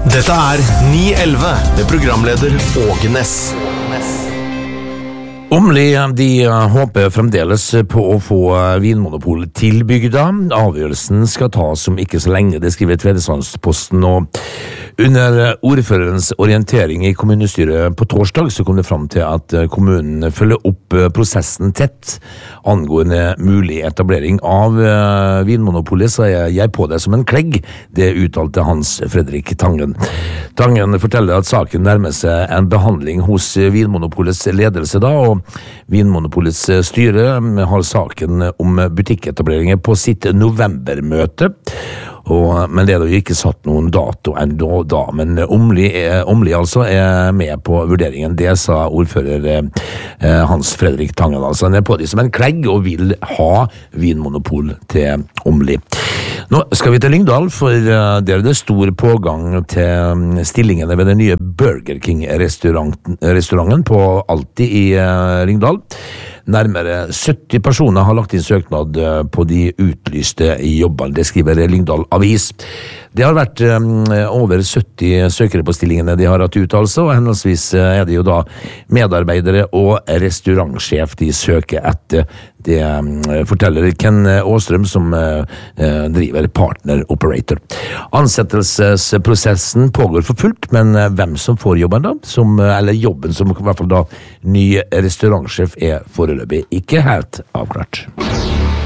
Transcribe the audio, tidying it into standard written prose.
Dette 911 med programleder Åge Ness. Åmli, de håper fremdeles på å få vinmonopol til bygda. Avgjørelsen skal tas om ikke så lenge, det skriver Tvedesandsposten. Og under ordførerens orientering i kommunestyret på torsdag så kom det fram til at kommunen følger opp prosessen tett angående mulig etablering av vinmonopolet. Så jeg på det som en klegg, det uttalte Hans Fredrik Tangen. Tangen forteller at saken nærmer seg en behandling hos vinmonopolets ledelse da, og Vinmonopolets styre har saken om butikketableringer på sitt novembermøte. Men det er jo ikke satt noen dato enda da, men Åmli altså er med på vurderingen. Det sa ordfører Hans Fredrik Tangen. Altså. Han er på det som en klegg og vil ha vinmonopol til Åmli. Nå skal vi til Lyngdal, for der er det stor pågang til stillingene ved den nye Burger King-restauranten på Alltid i Lyngdal. Nærmere 70 personer har lagt inn søknad på de utlyste jobbene, det skriver Lyngdal Avis. Det har vært over 70 søkere på stillingene de har hatt uttalelse, og henholdsvis er det jo da medarbeidere og restaurantsjef de søker etter. Det forteller Ken Åstrøm, som driver Partner Operator. Ansettelsesprosessen pågår for fullt, men hvem som får jobben da, eller jobben som i hvert fall da ny restaurantsjef er foreløpig ikke helt avklart.